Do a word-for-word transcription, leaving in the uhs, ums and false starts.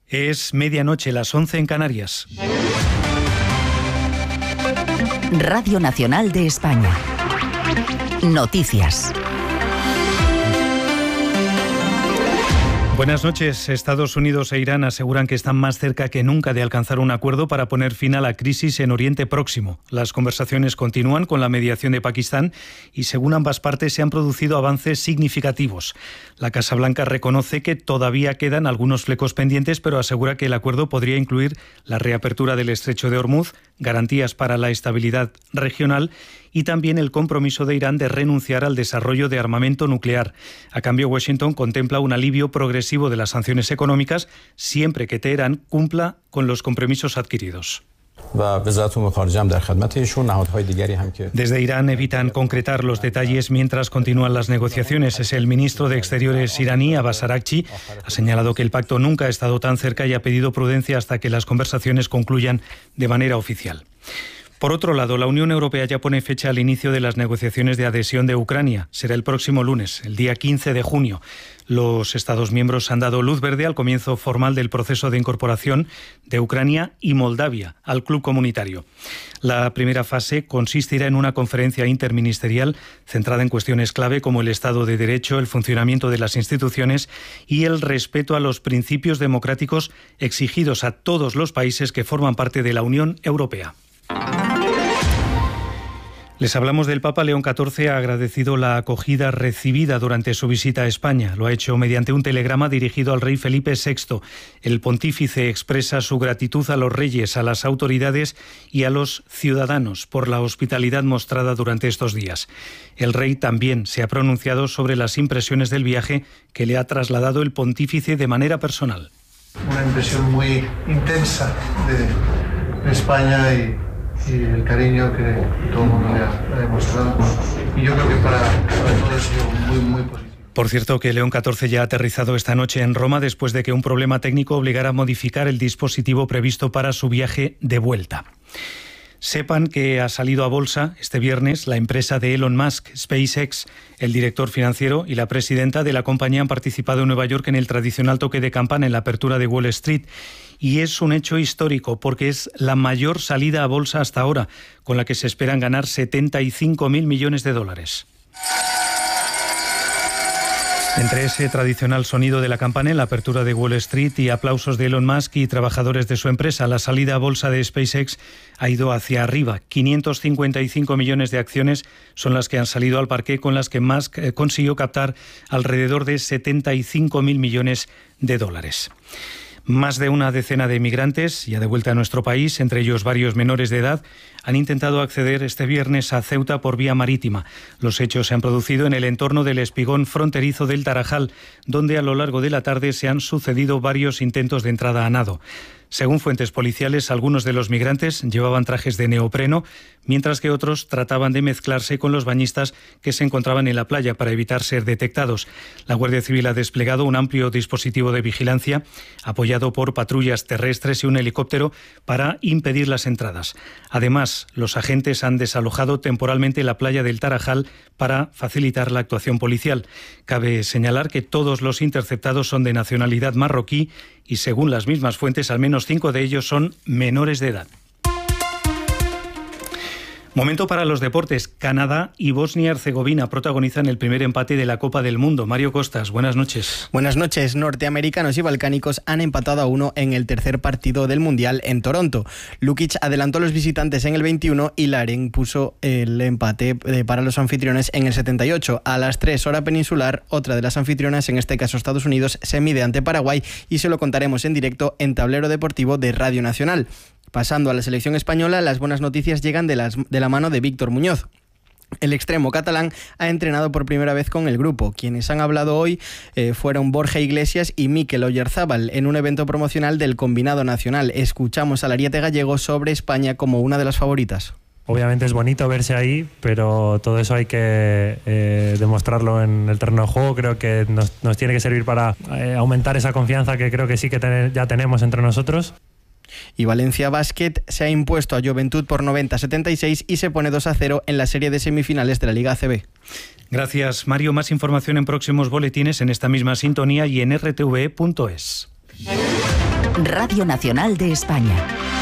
Es medianoche, las once en Canarias. Radio Nacional de España. Noticias. Buenas noches. Estados Unidos e Irán aseguran que están más cerca que nunca de alcanzar un acuerdo para poner fin a la crisis en Oriente Próximo. Las conversaciones continúan con la mediación de Pakistán y, según ambas partes, se han producido avances significativos. La Casa Blanca reconoce que todavía quedan algunos flecos pendientes, pero asegura que el acuerdo podría incluir la reapertura del Estrecho de Hormuz, garantías para la estabilidad regional y también el compromiso de Irán de renunciar al desarrollo de armamento nuclear. A cambio, Washington contempla un alivio progresivo de las sanciones económicas siempre que Teherán cumpla con los compromisos adquiridos. Desde Irán evitan concretar los detalles mientras continúan las negociaciones. Es el ministro de Exteriores iraní, Abbas Araghchi, ha señalado que el pacto nunca ha estado tan cerca y ha pedido prudencia hasta que las conversaciones concluyan de manera oficial. Por otro lado, la Unión Europea ya pone fecha al inicio de las negociaciones de adhesión de Ucrania. Será el próximo lunes, el día quince de junio. Los Estados miembros han dado luz verde al comienzo formal del proceso de incorporación de Ucrania y Moldavia al club comunitario. La primera fase consistirá en una conferencia interministerial centrada en cuestiones clave como el Estado de Derecho, el funcionamiento de las instituciones y el respeto a los principios democráticos exigidos a todos los países que forman parte de la Unión Europea. Les hablamos del Papa. León catorce ha agradecido la acogida recibida durante su visita a España. Lo ha hecho mediante un telegrama dirigido al rey Felipe sexto. El pontífice expresa su gratitud a los reyes, a las autoridades y a los ciudadanos por la hospitalidad mostrada durante estos días. El rey también se ha pronunciado sobre las impresiones del viaje que le ha trasladado el pontífice de manera personal. Una impresión muy intensa de España y y el cariño que todo el mundo le ha, le ha demostrado. Y yo creo que para, para todos ha sido muy, muy positivo. Por cierto, que León catorce ya ha aterrizado esta noche en Roma después de que un problema técnico obligara a modificar el dispositivo previsto para su viaje de vuelta. Sepan que ha salido a bolsa este viernes la empresa de Elon Musk, SpaceX. El director financiero y la presidenta de la compañía han participado en Nueva York en el tradicional toque de campana en la apertura de Wall Street. Y es un hecho histórico porque es la mayor salida a bolsa hasta ahora, con la que se esperan ganar setenta y cinco mil millones de dólares. Entre ese tradicional sonido de la campana en la apertura de Wall Street y aplausos de Elon Musk y trabajadores de su empresa, la salida a bolsa de SpaceX ha ido hacia arriba. quinientos cincuenta y cinco millones de acciones son las que han salido al parque, con las que Musk consiguió captar alrededor de setenta y cinco mil millones de dólares. Más de una decena de migrantes, ya de vuelta a nuestro país, entre ellos varios menores de edad, han intentado acceder este viernes a Ceuta por vía marítima. Los hechos se han producido en el entorno del espigón fronterizo del Tarajal, donde a lo largo de la tarde se han sucedido varios intentos de entrada a nado. Según fuentes policiales, algunos de los migrantes llevaban trajes de neopreno, mientras que otros trataban de mezclarse con los bañistas que se encontraban en la playa para evitar ser detectados. La Guardia Civil ha desplegado un amplio dispositivo de vigilancia, apoyado por patrullas terrestres y un helicóptero, para impedir las entradas. Además, los agentes han desalojado temporalmente la playa del Tarajal para facilitar la actuación policial. Cabe señalar que todos los interceptados son de nacionalidad marroquí y, según las mismas fuentes, al menos cinco de ellos son menores de edad. Momento para los deportes. Canadá y Bosnia-Herzegovina protagonizan el primer empate de la Copa del Mundo. Mario Costas, buenas noches. Buenas noches. Norteamericanos y balcánicos han empatado a uno en el tercer partido del Mundial en Toronto. Lukic adelantó a los visitantes en el veintiuno y Larin puso el empate para los anfitriones en el setenta y ocho. A las tres hora peninsular, otra de las anfitrionas, en este caso Estados Unidos, se mide ante Paraguay y se lo contaremos en directo en Tablero Deportivo de Radio Nacional. Pasando a la selección española, las buenas noticias llegan de, las, de la mano de Víctor Muñoz. El extremo catalán ha entrenado por primera vez con el grupo. Quienes han hablado hoy eh, fueron Borja Iglesias y Mikel Oyarzábal en un evento promocional del combinado nacional. Escuchamos al ariete gallego sobre España como una de las favoritas. Obviamente es bonito verse ahí, pero todo eso hay que eh, demostrarlo en el terreno de juego. Creo que nos, nos tiene que servir para eh, aumentar esa confianza que creo que sí que ten- ya tenemos entre nosotros. Y Valencia Basket se ha impuesto a Juventud por noventa a setenta y seis y se pone dos a cero en la serie de semifinales de la Liga A C B. Gracias, Mario. Más información en próximos boletines en esta misma sintonía y en r t v punto es. Radio Nacional de España.